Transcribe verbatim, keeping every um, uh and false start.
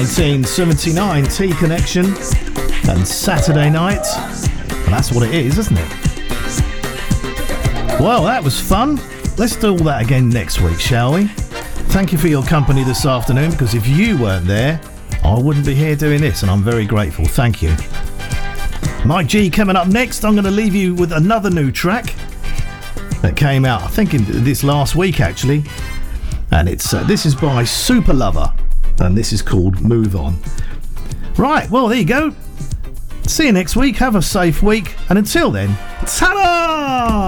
seventeen seventy-nine T Connection and Saturday Night. And that's what it is, isn't it? Well, that was fun. Let's do all that again next week, shall we? Thank you for your company this afternoon, because if you weren't there, I wouldn't be here doing this, and I'm very grateful. Thank you. Mike G coming up next. I'm going to leave you with another new track that came out, I think, in this last week, actually. And it's uh, this is by Super Lover, and this is called Move On. Right, well, there you go. See you next week. Have a safe week. And until then, ta-da!